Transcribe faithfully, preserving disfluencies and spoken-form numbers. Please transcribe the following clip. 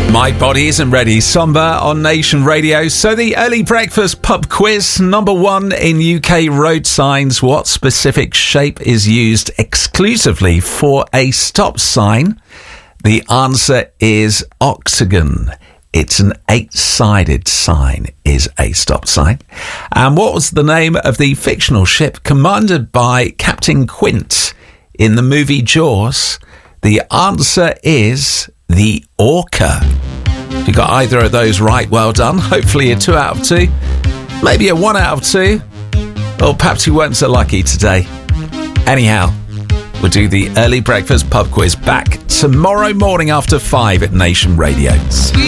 My body isn't ready. Somber on Nation Radio. So the early breakfast pub quiz, number one in U K road signs. What specific shape is used exclusively for a stop sign? The answer is octagon. It's an eight-sided sign, is a stop sign. And what was the name of the fictional ship commanded by Captain Quint in the movie Jaws? The answer is the Orca. If you got either of those right, well done. Hopefully a two out of two, maybe a one out of two, or perhaps you weren't so lucky today. Anyhow, we'll do the early breakfast pub quiz back tomorrow morning after five at Nation Radio. Sweet.